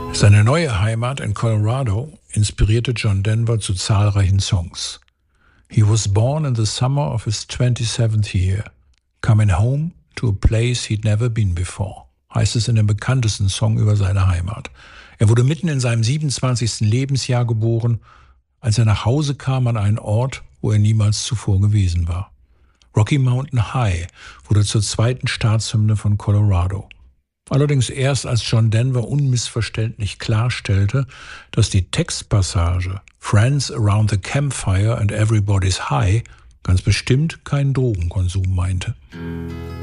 Seine neue Heimat in Colorado inspirierte John Denver zu zahlreichen Songs. He was born in the summer of his 27th year, coming home to a place he'd never been before, heißt es in dem bekanntesten Song über seine Heimat. Er wurde mitten in seinem 27. Lebensjahr geboren, als er nach Hause kam an einen Ort, wo er niemals zuvor gewesen war. Rocky Mountain High wurde zur zweiten Staatshymne von Colorado. Allerdings erst, als John Denver unmissverständlich klarstellte, dass die Textpassage "Friends around the campfire and everybody's high" ganz bestimmt keinen Drogenkonsum meinte.